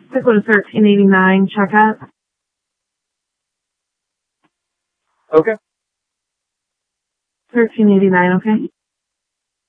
Stick with a 1389 checkup. Okay. 1389, okay?